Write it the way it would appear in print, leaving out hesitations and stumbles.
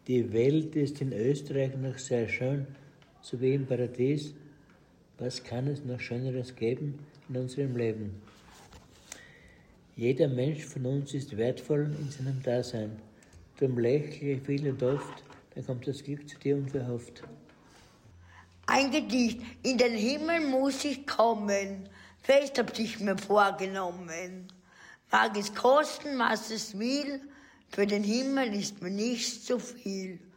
Die Welt ist in Österreich noch sehr schön, so wie im Paradies. Was kann es noch Schöneres geben in unserem Leben? Jeder Mensch von uns ist wertvoll in seinem Dasein. Darum lächle ich viel und oft, dann kommt das Glück zu dir unverhofft. Ein Gedicht, in den Himmel muss ich kommen, fest hab ich mir vorgenommen. Mag es kosten, was es will, für den Himmel ist mir nichts zu viel.